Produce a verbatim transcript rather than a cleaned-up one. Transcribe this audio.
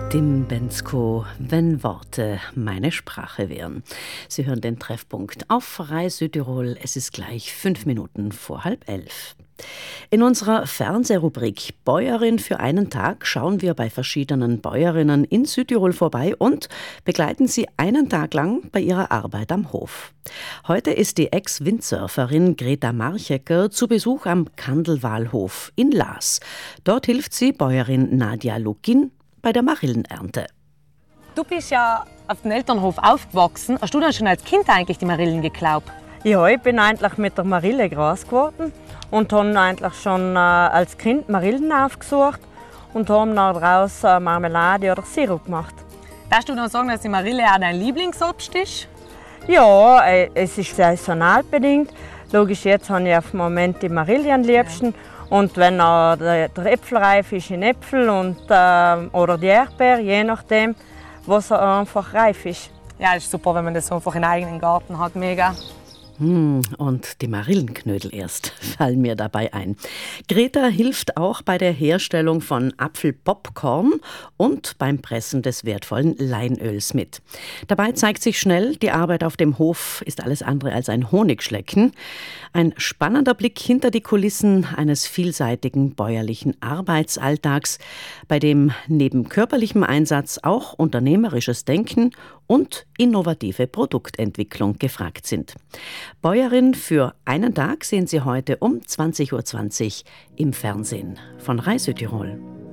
Tim Bendzko, wenn Worte meine Sprache wären. Sie hören den Treffpunkt auf Rai Südtirol. Es ist gleich fünf Minuten vor halb elf. In unserer Fernsehrubrik Bäuerin für einen Tag schauen wir bei verschiedenen Bäuerinnen in Südtirol vorbei und begleiten sie einen Tag lang bei ihrer Arbeit am Hof. Heute ist die Ex-Windsurferin Greta Marchecker zu Besuch am Kandelwalhof in Laas. Dort hilft sie Bäuerin Nadja Lukin bei der Marillenernte. Du bist ja auf dem Elternhof aufgewachsen. Hast du dann schon als Kind eigentlich die Marillen geglaubt? Ja, ich bin eigentlich mit der Marille groß geworden und habe eigentlich schon äh, als Kind Marillen aufgesucht und habe daraus äh, Marmelade oder Sirup gemacht. Darfst du noch sagen, dass die Marille auch dein Lieblingsobst ist? Ja, äh, es ist saisonal bedingt. Logisch, jetzt habe ich auf den Moment die Marille am liebsten. Und wenn äh, der, der Äpfel reif ist, in Äpfel und, äh, oder die Erdbeere, je nachdem, was einfach reif ist. Ja, es ist super, wenn man das einfach im eigenen Garten hat. Mega. Hm, und die Marillenknödel erst fallen mir dabei ein. Greta hilft auch bei der Herstellung von Apfelpopcorn und beim Pressen des wertvollen Leinöls mit. Dabei zeigt sich schnell, die Arbeit auf dem Hof ist alles andere als ein Honigschlecken. Ein spannender Blick hinter die Kulissen eines vielseitigen bäuerlichen Arbeitsalltags, bei dem neben körperlichem Einsatz auch unternehmerisches Denken und innovative Produktentwicklung gefragt sind. Bäuerin für einen Tag sehen Sie heute um zwanzig Uhr zwanzig im Fernsehen von Rai Südtirol.